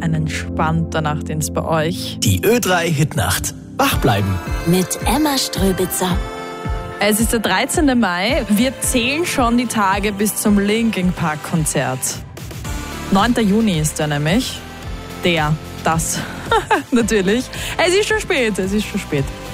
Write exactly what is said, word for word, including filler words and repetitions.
eine entspannte Nachtdienst bei euch. Die Ö drei Hitnacht. Wach bleiben. Mit Emma Ströbitzer. Es ist der dreizehnte Mai. Wir zählen schon die Tage bis zum Linkin Park Konzert. neunter Juni ist der nämlich. Der, das. Natürlich. Es ist schon spät, es ist schon spät.